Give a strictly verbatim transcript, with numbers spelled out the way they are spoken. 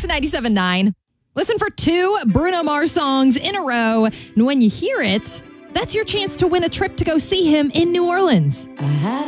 Kicks ninety-seven point nine. Listen for two Bruno Mars songs in a row. And when you hear it, that's your chance to win a trip to go see him in New Orleans. I had